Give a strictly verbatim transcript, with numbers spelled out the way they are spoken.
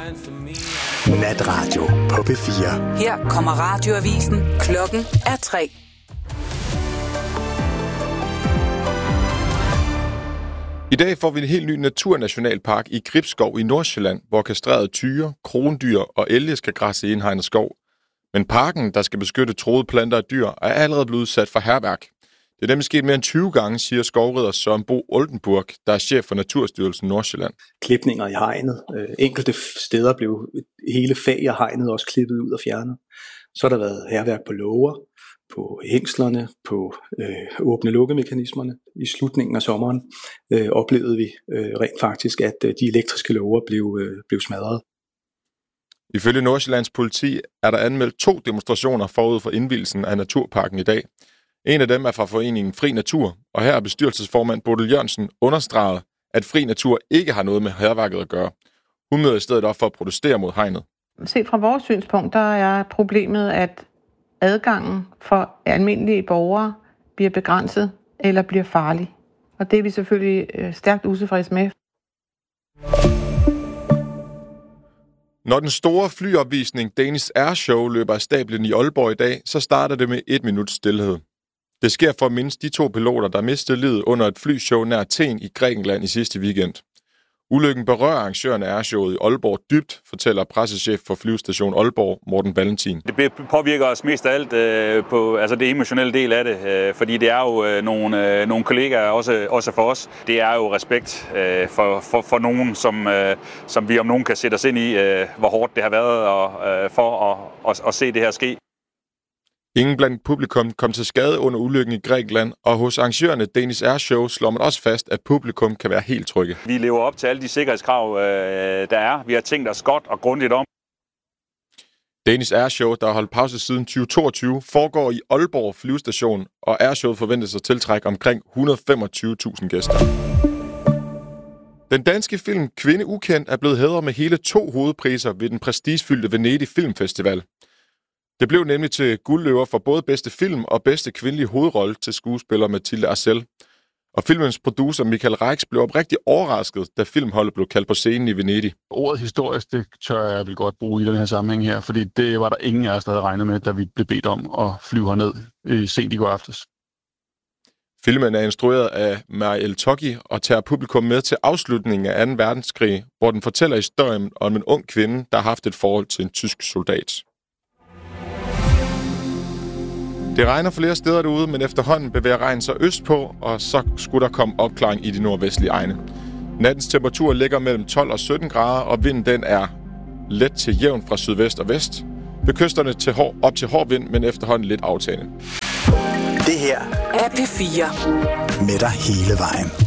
Natradio på P fire. Her kommer radioavisen. Klokken er tre. I dag får vi en helt ny naturnationalpark i Gribskov i Nordsjælland, hvor kastrerede tyre, krondyr og elge skal græsse i indhegnet skov. Men parken, der skal beskytte truede planter og dyr, er allerede blevet udsat for hærværk. Det er nemlig sket mere end tyve gange, siger skovrider Søren Bo Oldenburg, der er chef for Naturstyrelsen Nordsjælland. Klipninger i hegnet. Enkelte steder blev hele fag af hegnet også klippet ud og fjernet. Så har der været hærværk på låger, på hængslerne, på øh, åbne-lukke-mekanismerne. I slutningen af sommeren øh, oplevede vi øh, rent faktisk, at øh, de elektriske låger blev, øh, blev smadret. Ifølge Nordsjællands politi er der anmeldt to demonstrationer forud for indvielsen af naturparken i dag. En af dem er fra foreningen Fri Natur, og her er bestyrelsesformand Bodil Jørgensen understreget, at Fri Natur ikke har noget med hærværket at gøre. Hun møder i stedet op for at protestere mod hegnet. Set fra vores synspunkt, der er problemet, at adgangen for almindelige borgere bliver begrænset eller bliver farlig. Og det er vi selvfølgelig stærkt utilfredse med. Når den store flyopvisning Danish Air Show løber af stablen i Aalborg i dag, så starter det med et minuts stilhed. Det sker for at mindes de to piloter, der mistede livet under et flyshow nær Athen i Grækenland i sidste weekend. Ulykken berører arrangøren af Airshowet i Aalborg dybt, fortæller pressechef for flyvestation Aalborg, Morten Valentin. Det påvirker os mest af alt øh, på altså det emotionelle del af det, øh, fordi det er jo øh, nogle, øh, nogle kollegaer, også, også for os. Det er jo respekt øh, for, for, for nogen, som, øh, som vi om nogen kan sætte os ind i, øh, hvor hårdt det har været og, øh, for at, at, at se det her ske. Ingen blandt publikum kom til skade under ulykken i Grækenland, og hos arrangørerne Danish Air Show slår man også fast, at publikum kan være helt trygge. Vi lever op til alle de sikkerhedskrav, der er. Vi har tænkt os godt og grundigt om. Danish Air Show, der har holdt pause siden tyve toogtyve, foregår i Aalborg flyvestation, og Airshowet forventes at tiltrække omkring et hundrede og femogtyve tusind gæster. Den danske film Kvinde Ukendt er blevet hædret med hele to hovedpriser ved den prestigefyldte Venedig Filmfestival. Det blev nemlig til guldløver for både bedste film og bedste kvindelige hovedrolle til skuespiller Mathilde Arcel. Og filmens producer Michael Rex blev oprigtigt overrasket, da filmholdet blev kaldt på scenen i Venedig. Ordet historisk, det tør jeg vel godt bruge i den her sammenhæng her, fordi det var der ingen af os, der havde regnet med, da vi blev bedt om at flyve herned i sent i går aftes. Filmen er instrueret af Mariel Toggi og tager publikum med til afslutningen af anden verdenskrig, hvor den fortæller historien om en ung kvinde, der har haft et forhold til en tysk soldat. Det regner flere steder derude, men efterhånden bevæger regnen sig østpå, og så skulle der komme opklaring i de nordvestlige egne. Nattens temperatur ligger mellem tolv og sytten grader, og vinden den er let til jævn fra sydvest og vest. Ved kysterne til hård, op til hård vind, men efterhånden lidt aftagende. Det her er P fire. Med dig hele vejen.